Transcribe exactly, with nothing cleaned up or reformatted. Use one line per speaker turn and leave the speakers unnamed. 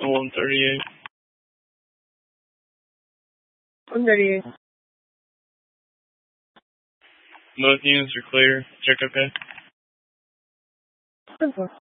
one thirty-eight.
one thirty-eight.
Both units are clear. Check okay.
ten four.